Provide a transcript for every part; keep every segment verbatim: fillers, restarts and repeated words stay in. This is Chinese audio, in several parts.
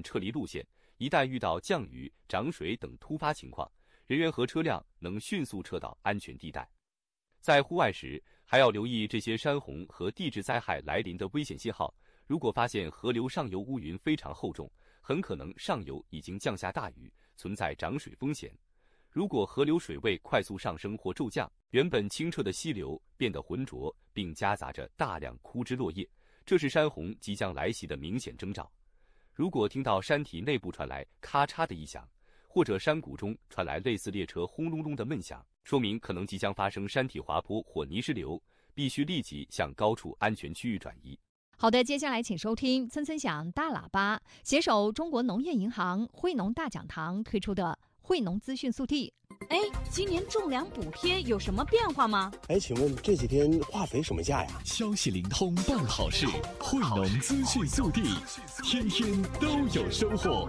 撤离路线，一旦遇到降雨、涨水等突发情况，人员和车辆能迅速撤到安全地带。在户外时，还要留意这些山洪和地质灾害来临的危险信号。如果发现河流上游乌云非常厚重，很可能上游已经降下大雨，存在涨水风险。如果河流水位快速上升或骤降，原本清澈的溪流变得浑浊，并夹杂着大量枯枝落叶，这是山洪即将来袭的明显征兆。如果听到山体内部传来咔嚓的异响，或者山谷中传来类似列车轰隆隆的闷响，说明可能即将发生山体滑坡或泥石流，必须立即向高处安全区域转移。 好的，接下来请收听村村响大喇叭，携手中国农业银行惠农大讲堂推出的惠农资讯速递。 哎，今年种粮补贴有什么变化吗？ 哎，请问这几天化肥什么价呀？ 消息灵通办好事，惠农资讯速递，天天都有收获。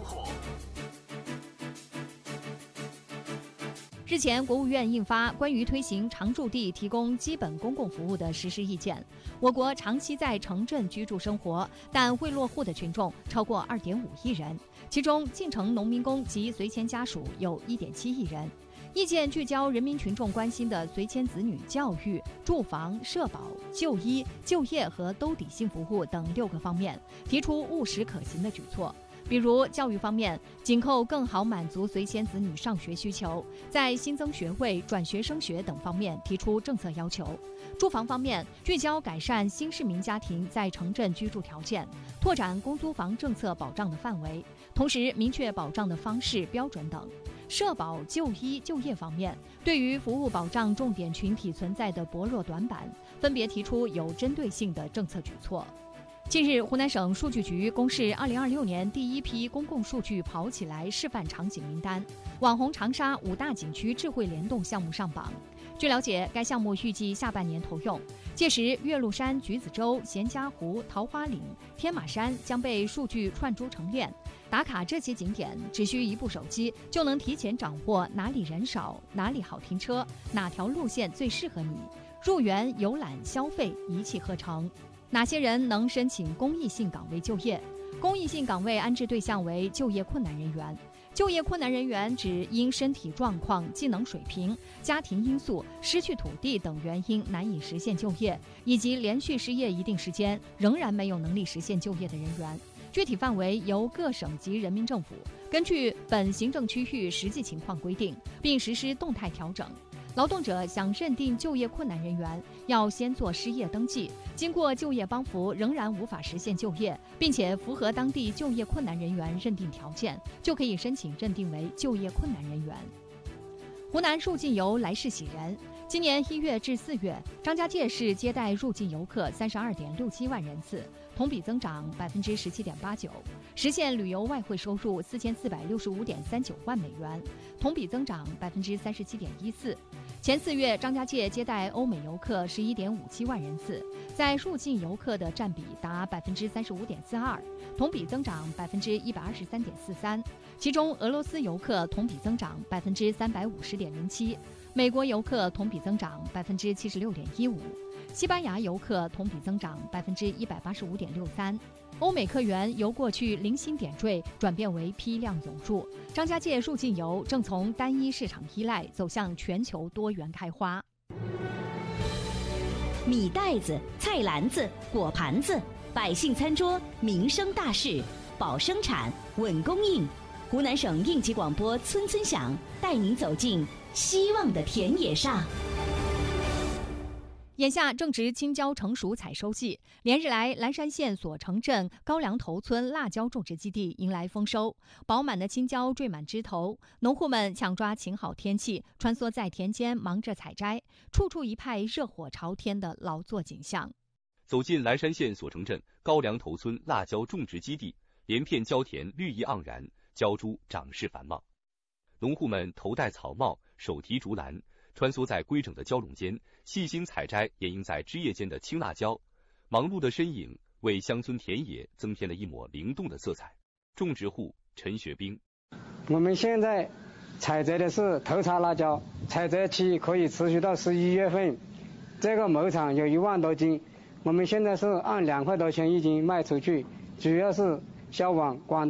日前，国务院印发关于推行常住地提供基本公共服务的实施意见。我国长期在城镇居住生活但未落户的群众超过 二点五亿人，其中进城农民工及随迁家属有 一点七亿人。意见聚焦人民群众关心的随迁子女教育、住房、社保、就医、就业和兜底性服务等六个方面，提出务实可行的举措。比如教育方面，紧扣更好满足随迁子女上学需求，在新增学位、转学升学等方面提出政策要求；住房方面，聚焦改善新市民家庭在城镇居住条件，拓展公租房政策保障的范围，同时明确保障的方式、标准等。社保、就医、就业方面，对于服务保障重点群体存在的薄弱短板，分别提出有针对性的政策举措。近日，湖南省数据局公示二零二六年第一批公共数据跑起来示范场景名单，网红长沙五大景区智慧联动项目上榜。据了解，该项目预计下半年投用，届时岳麓山、橘子洲、咸嘉湖、桃花岭、天马山将被数据串珠成链。打卡这些景点只需一部手机，就能提前掌握哪里人少、哪里好停车、哪条路线最适合你，入园、游览、消费一气呵成。哪些人能申请公益性岗位就业？公益性岗位安置对象为就业困难人员。就业困难人员指因身体状况、技能水平、家庭因素、失去土地等原因难以实现就业，以及连续失业一定时间仍然没有能力实现就业的人员。具体范围由各省级人民政府根据本行政区域实际情况规定，并实施动态调整。劳动者想认定就业困难人员，要先做失业登记，经过就业帮扶仍然无法实现就业，并且符合当地就业困难人员认定条件，就可以申请认定为就业困难人员。湖南入境游来势喜人，今年一月至四月，张家界市接待入境游客三十二点六七万人次，同比增长百分之十七点八九，实现旅游外汇收入四千四百六十五点三九万美元，同比增长百分之三十七点一四。前四月，张家界接待欧美游客十一点五七万人次，在入境游客的占比达百分之三十五点四二，同比增长百分之一百二十三点四三。其中，俄罗斯游客同比增长百分之三百五十点零七，美国游客同比增长百分之七十六点一五，西班牙游客同比增长百分之一百八十五点六三。欧美客源由过去零星点缀转变为批量涌入，张家界入境游正从单一市场依赖走向全球多元开花。 米袋子、菜篮子、果盘子，百姓餐桌民生大事，保生产、稳供应。湖南省应急广播村村响，带您走进希望的田野上。 眼下正值青椒成熟采收季，连日来，蓝山县索城镇高梁头村辣椒种植基地迎来丰收，饱满的青椒缀满枝头，农户们抢抓晴好天气，穿梭在田间忙着采摘，处处一派热火朝天的劳作景象。 走进蓝山县索城镇高梁头村辣椒种植基地，连片椒田绿意盎然，椒株长势繁茂，农户们头戴草帽，手提竹篮，穿梭在规整的椒垄间，细心采摘掩映在枝叶间的青辣椒，忙碌的身影为乡村田野增添了一抹灵动的色彩。种植户陈学兵： 我们现在采摘的是头茬辣椒，采摘期可以持续到十一月份，这个亩产有一万多斤，我们现在是按两块多钱一斤卖出去，主要是销往广